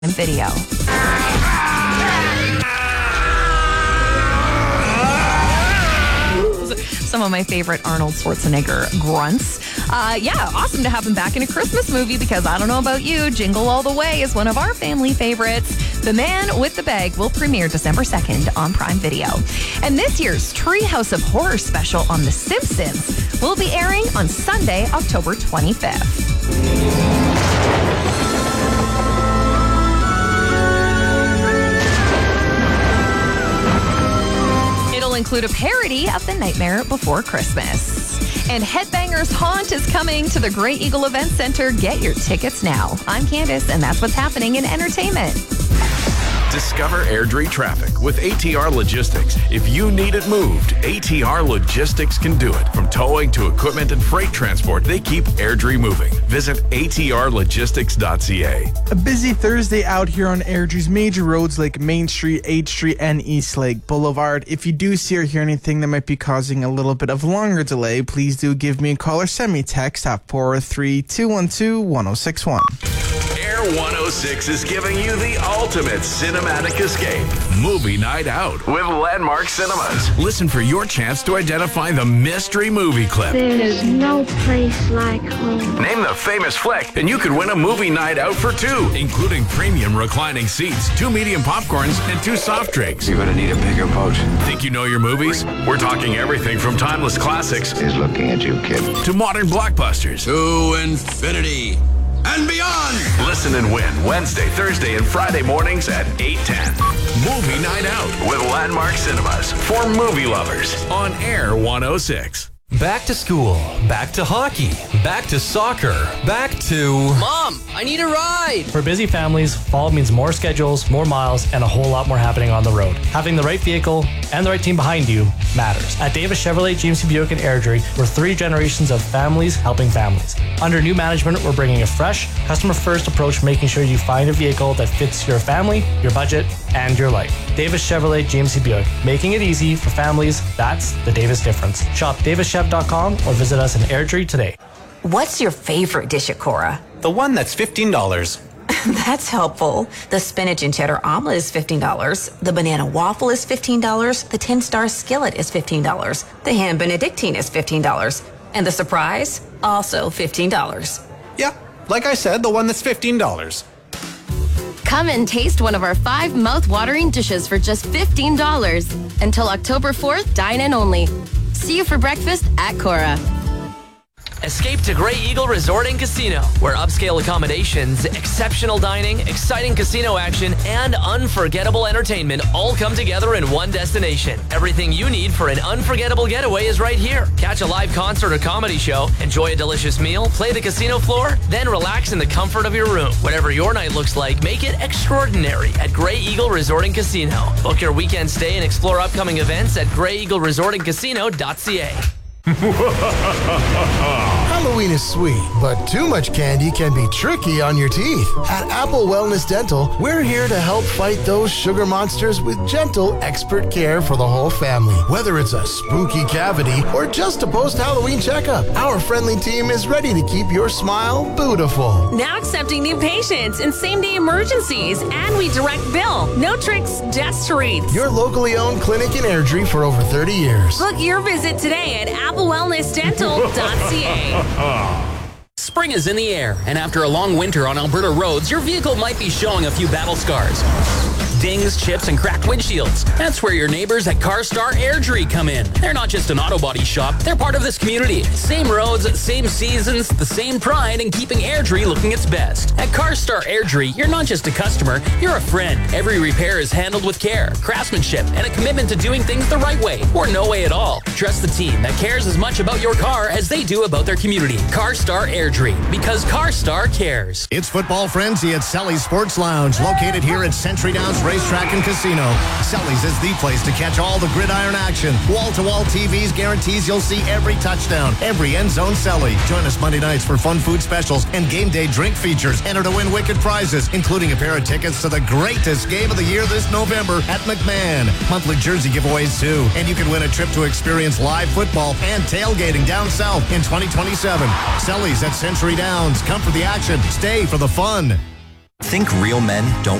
Video. Some of my favorite Arnold Schwarzenegger grunts. Awesome to have him back in a Christmas movie because I don't know about you, Jingle All the Way is one of our family favorites. The Man with the Bag will premiere December 2nd on Prime Video. And this year's Treehouse of Horror special on The Simpsons will be airing on Sunday, October 25th. Include a parody of The Nightmare Before Christmas. And Headbangers Haunt is coming to the Grey Eagle Event Center. Get your tickets now. I'm Candace, and that's what's happening in entertainment. Discover Airdrie traffic with ATR Logistics. If you need it moved, ATR Logistics can do it. From towing to equipment and freight transport, they keep Airdrie moving. Visit atrlogistics.ca. A busy Thursday out here on Airdrie's major roads like Main Street, 8th Street, and East Lake Boulevard. If you do see or hear anything that might be causing a little bit of longer delay, please do give me a call or send me a text at 403-212-1061. Air 106 is giving you the ultimate cinematic escape. Movie night out with Landmark Cinemas. Listen for your chance to identify the mystery movie clip. There is no place like home. Name the famous flick, and you could win a movie night out for two, including premium reclining seats, 2 medium popcorns, and 2 soft drinks. You're gonna need a bigger boat. Think you know your movies? We're talking everything from timeless classics He's looking at you, kid. to modern blockbusters. To infinity and beyond. Listen and win Wednesday, Thursday, and Friday mornings at 8:10. Movie Night Out with Landmark Cinemas for movie lovers on Air 106. Back to school, back to hockey, back to soccer, back to... Mom, I need a ride! For busy families, fall means more schedules, more miles, and a whole lot more happening on the road. Having the right vehicle and the right team behind you matters. At Davis Chevrolet, GMC Buick, and Airdrie, we're 3 generations of families helping families. Under new management, we're bringing a fresh, customer-first approach, making sure you find a vehicle that fits your family, your budget, and your life. Davis Chevrolet, GMC Buick, making it easy for families. That's the Davis difference. Shop davischev.com or visit us in Airdrie today. What's your favorite dish at Cora? The one that's $15. That's helpful. The spinach and cheddar omelet is $15. The banana waffle is $15. The 10-star skillet is $15. The ham benedictine is $15. And the surprise, also $15. Yeah, like I said, the one that's $15. Come and taste one of our 5 mouth-watering dishes for just $15. Until October 4th, dine in only. See you for breakfast at Cora. Escape to Grey Eagle Resort and Casino, where upscale accommodations, exceptional dining, exciting casino action, and unforgettable entertainment all come together in one destination. Everything you need for an unforgettable getaway is right here. Catch a live concert or comedy show, enjoy a delicious meal, play the casino floor, then relax in the comfort of your room. Whatever your night looks like, make it extraordinary at Grey Eagle Resort and Casino. Book your weekend stay and explore upcoming events at greyeagleresortandcasino.ca. Halloween is sweet, but too much candy can be tricky on your teeth. At Apple Wellness Dental, we're here to help fight those sugar monsters with gentle, expert care for the whole family. Whether it's a spooky cavity or just a post-Halloween checkup, our friendly team is ready to keep your smile beautiful. Now accepting new patients and same-day emergencies, and we direct bill. No tricks, just treats. Your locally owned clinic in Airdrie for over 30 years. Book your visit today at applewellnessdental.ca. Spring is in the air, and after a long winter on Alberta roads, your vehicle might be showing a few battle scars. Dings, chips, and cracked windshields. That's where your neighbors at CarStar Airdrie come in. They're not just an auto body shop, they're part of this community. Same roads, same seasons, the same pride in keeping Airdrie looking its best. At CarStar Airdrie, you're not just a customer, you're a friend. Every repair is handled with care, craftsmanship, and a commitment to doing things the right way, or no way at all. Trust the team that cares as much about your car as they do about their community. CarStar Airdrie, because CarStar cares. It's football frenzy at Selly's Sports Lounge, located here at Century Downs Racetrack and Casino. Selly's is the place to catch all the gridiron action. Wall-to-wall TVs guarantees you'll see every touchdown, every end zone Selly. Join us Monday nights for fun food specials and game day drink features. Enter to win wicked prizes, including a pair of tickets to the greatest game of the year this November at McMahon. Monthly jersey giveaways too. And you can win a trip to experience live football and tailgating down south in 2027. Selly's at Century Downs. Come for the action. Stay for the fun. Think real men don't